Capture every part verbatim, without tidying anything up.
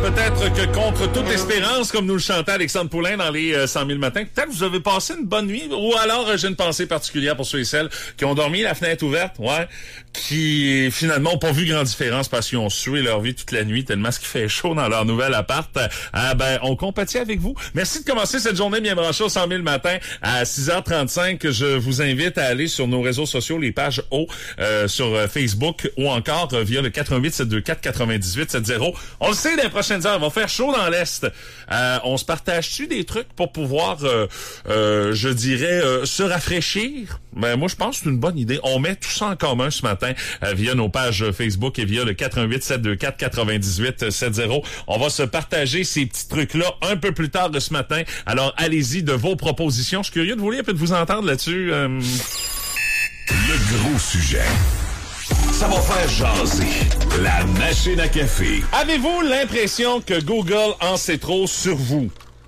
Peut-être que contre toute espérance, comme nous le chantait Alexandre Poulain dans les euh, cent mille matins, peut-être que vous avez passé une bonne nuit, ou alors euh, j'ai une pensée particulière pour ceux et celles qui ont dormi la fenêtre ouverte, ouais, qui finalement n'ont pas vu grande différence parce qu'ils ont sué leur vie toute la nuit tellement ce qui fait chaud dans leur nouvel appart. Ah ben, on compatit avec vous. Merci de commencer cette journée bien branchée au cent mille matins à six heures trente-cinq. Je vous invite à aller sur nos réseaux sociaux, les pages haut, euh, sur Facebook ou encore euh, via le quatre un huit sept deux quatre quatre-vingt-dix-huit soixante. On le sait, dans les prochaines heures, il va faire chaud dans l'Est. Euh, on se partage-tu des trucs pour pouvoir, euh, euh, je dirais, euh, se rafraîchir? Ben, moi, je pense que c'est une bonne idée. On met tout ça en commun ce matin euh, via nos pages Facebook et via le quatre un huit sept deux quatre quatre-vingt-dix-huit soixante. On va se partager ces petits trucs-là un peu plus tard de ce matin. Alors, allez-y de vos propositions. Je suis curieux de vous lire et de vous entendre là-dessus. Euh... Le gros sujet. Ça va faire jaser. La machine à café. Avez-vous l'impression que Google en sait trop sur vous?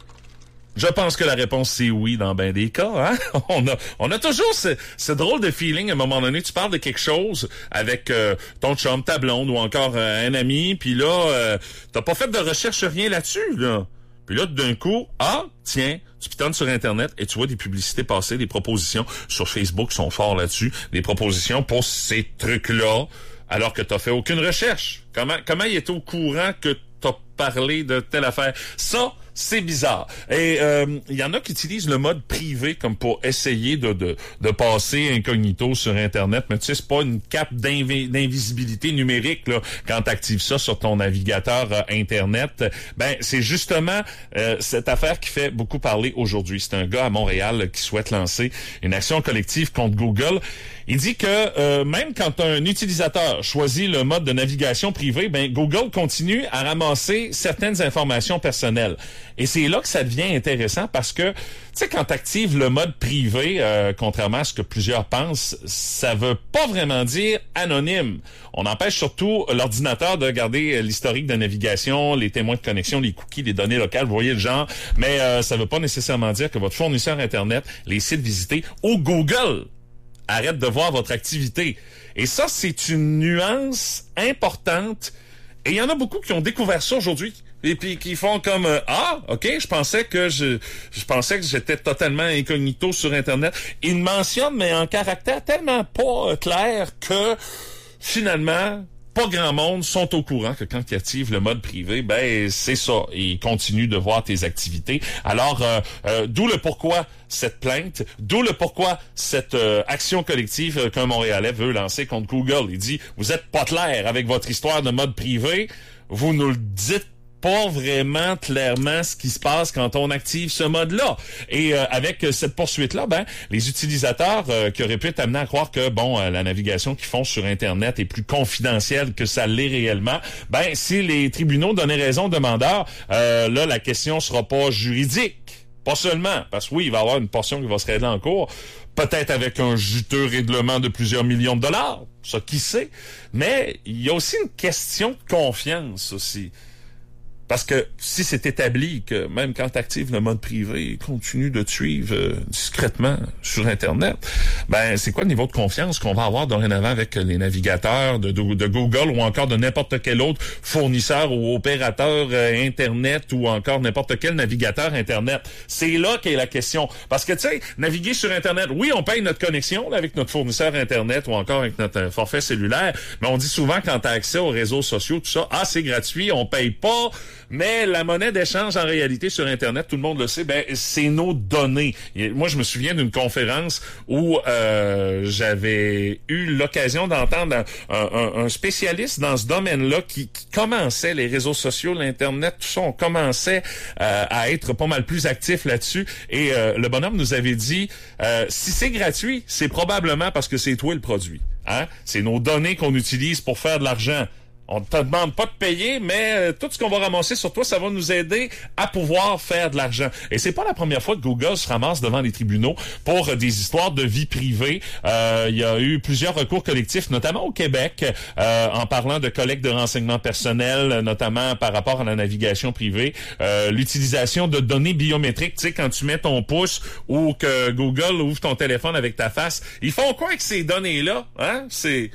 Je pense que la réponse c'est oui dans bien des cas. Hein? On a, on a toujours ce, ce drôle de feeling. À un moment donné, tu parles de quelque chose avec euh, ton chum, ta blonde ou encore euh, un ami, puis là, euh, t'as pas fait de recherche rien là-dessus, là. Puis là, d'un coup, ah, tiens, tu pitonnes sur Internet et tu vois des publicités passer, des propositions sur Facebook sont forts là-dessus, des propositions pour ces trucs-là, alors que t'as fait aucune recherche. Comment, comment il est au courant que t'as parlé de telle affaire? Ça, c'est bizarre. Et il euh, y en a qui utilisent le mode privé comme pour essayer de de, de passer incognito sur Internet, mais tu sais, c'est pas une cape d'invi- d'invisibilité numérique là quand tu actives ça sur ton navigateur euh, Internet. Ben, c'est justement euh, cette affaire qui fait beaucoup parler aujourd'hui. C'est un gars à Montréal qui souhaite lancer une action collective contre Google. Il dit que euh, même quand un utilisateur choisit le mode de navigation privé, ben Google continue à ramasser certaines informations personnelles. Et c'est là que ça devient intéressant parce que, tu sais, quand tu actives le mode privé, euh, contrairement à ce que plusieurs pensent, ça veut pas vraiment dire anonyme. On empêche surtout l'ordinateur de garder l'historique de navigation, les témoins de connexion, les cookies, les données locales, vous voyez le genre. Mais euh, ça veut pas nécessairement dire que votre fournisseur Internet, les sites visités ou Google arrête de voir votre activité. Et ça, c'est une nuance importante. Et il y en a beaucoup qui ont découvert ça aujourd'hui. Et puis qui font comme euh, ah, ok, je pensais que je je pensais que j'étais totalement incognito sur Internet. Ils mentionnent, mais en caractère tellement pas euh, clair que finalement pas grand monde sont au courant que quand ils activent le mode privé, ben c'est ça. Ils continuent de voir tes activités. Alors, euh, euh, d'où le pourquoi cette plainte, d'où le pourquoi cette euh, action collective qu'un Montréalais veut lancer contre Google. Il dit, vous êtes pas clair avec votre histoire de mode privé, vous nous le dites pas vraiment clairement ce qui se passe quand on active ce mode-là. Et euh, avec cette poursuite-là, ben les utilisateurs euh, qui auraient pu être amenés à croire que bon, euh, la navigation qu'ils font sur Internet est plus confidentielle que ça l'est réellement, ben si les tribunaux donnaient raison aux demandeurs, euh, là la question sera pas juridique. Pas seulement, parce que oui, il va y avoir une portion qui va se régler en cours, peut-être avec un juteux règlement de plusieurs millions de dollars, ça qui sait, mais il y a aussi une question de confiance aussi. Parce que si c'est établi que même quand tu actives le mode privé, il continue de te suivre euh, discrètement sur Internet, ben c'est quoi le niveau de confiance qu'on va avoir dorénavant avec les navigateurs de, de, de Google ou encore de n'importe quel autre fournisseur ou opérateur euh, Internet ou encore n'importe quel navigateur Internet? C'est là qu'est la question. Parce que tu sais, naviguer sur Internet, oui, on paye notre connexion là, avec notre fournisseur Internet ou encore avec notre euh, forfait cellulaire, mais on dit souvent quand tu as accès aux réseaux sociaux, tout ça, ah, c'est gratuit, on paye pas. Mais la monnaie d'échange, en réalité, sur Internet, tout le monde le sait, ben c'est nos données. Et moi, je me souviens d'une conférence où euh, j'avais eu l'occasion d'entendre un, un, un spécialiste dans ce domaine-là qui, qui commençait les réseaux sociaux, l'Internet, tout ça, on commençait euh, à être pas mal plus actif là-dessus. Et euh, le bonhomme nous avait dit, euh, si c'est gratuit, c'est probablement parce que c'est toi le produit. Hein? C'est nos données qu'on utilise pour faire de l'argent. On te demande pas de payer, mais euh, tout ce qu'on va ramasser sur toi, ça va nous aider à pouvoir faire de l'argent. Et c'est pas la première fois que Google se ramasse devant les tribunaux pour euh, des histoires de vie privée. Euh, il y a eu plusieurs recours collectifs, notamment au Québec, euh, en parlant de collecte de renseignements personnels, notamment par rapport à la navigation privée, euh, l'utilisation de données biométriques. Tu sais, quand tu mets ton pouce ou que Google ouvre ton téléphone avec ta face, ils font quoi avec ces données-là? Hein? C'est...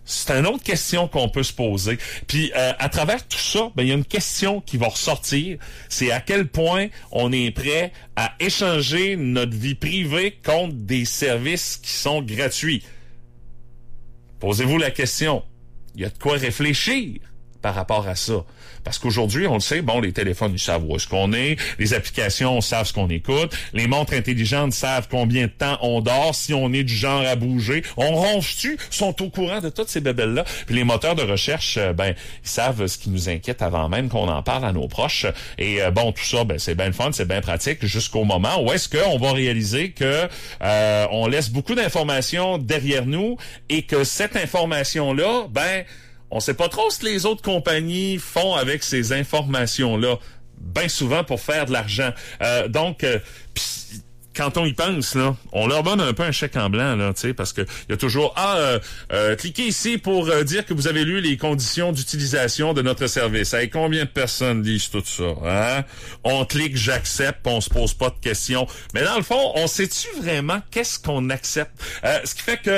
C'est une autre question qu'on peut se poser. Puis euh, à travers tout ça, ben il y a une question qui va ressortir. C'est à quel point on est prêt à échanger notre vie privée contre des services qui sont gratuits. Posez-vous la question. Il y a de quoi réfléchir par rapport à ça. Parce qu'aujourd'hui, on le sait, bon, les téléphones, ils savent où est-ce qu'on est, les applications savent ce qu'on écoute, les montres intelligentes savent combien de temps on dort, si on est du genre à bouger, on ronfle-tu, sont au courant de toutes ces bébelles-là. Puis les moteurs de recherche, euh, ben, ils savent ce qui nous inquiète avant même qu'on en parle à nos proches. Et euh, bon, tout ça, ben, c'est bien le fun, c'est bien pratique jusqu'au moment où est-ce qu'on va réaliser que euh, on laisse beaucoup d'informations derrière nous et que cette information-là, ben, on sait pas trop ce que les autres compagnies font avec ces informations-là, bien souvent pour faire de l'argent. Euh, donc, euh, pis, quand on y pense, là, on leur donne un peu un chèque en blanc, là, tu sais, parce que il y a toujours ah, euh, euh, cliquez ici pour euh, dire que vous avez lu les conditions d'utilisation de notre service. Hey, combien de personnes lisent tout ça, hein? On clique, j'accepte, on se pose pas de questions. Mais dans le fond, on sait-tu vraiment qu'est-ce qu'on accepte? Euh, ce qui fait que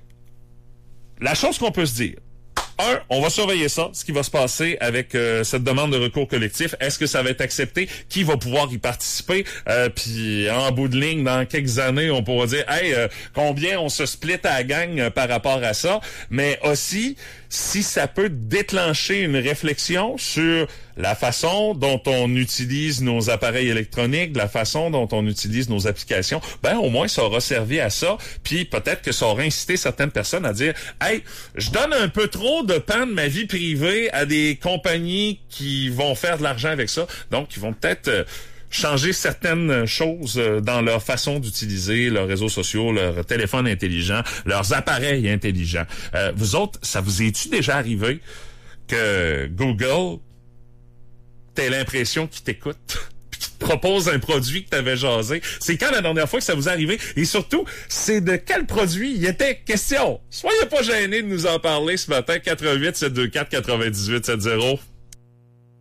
la chose qu'on peut se dire. Un, on va surveiller ça, ce qui va se passer avec euh, cette demande de recours collectif. Est-ce que ça va être accepté? Qui va pouvoir y participer? Euh, puis en bout de ligne, dans quelques années, on pourra dire, hey, euh, combien on se split à la gang euh, par rapport à ça? Mais aussi, si ça peut déclencher une réflexion sur la façon dont on utilise nos appareils électroniques, la façon dont on utilise nos applications, ben au moins ça aura servi à ça, puis peut-être que ça aura incité certaines personnes à dire « Hey, je donne un peu trop de pan de ma vie privée à des compagnies qui vont faire de l'argent avec ça, donc ils vont peut-être... Euh, changer certaines choses dans leur façon d'utiliser leurs réseaux sociaux, leurs téléphones intelligents, leurs appareils intelligents. Euh, vous autres, ça vous est-tu déjà arrivé que Google t'ait l'impression qu'il t'écoute puis qu'il te propose un produit que t'avais jasé? C'est quand la dernière fois que ça vous est arrivé? Et surtout, c'est de quel produit il était question? Soyez pas gênés de nous en parler ce matin. quatre un huit, sept deux quatre, neuf huit sept zéro.